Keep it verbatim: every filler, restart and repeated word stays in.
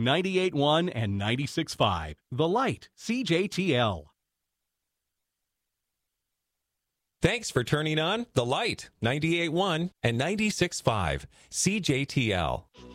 ninety-eight point one and ninety-six point five. The Light, C J T L. Thanks for turning on The Light, ninety-eight point one and ninety-six point five, C J T L.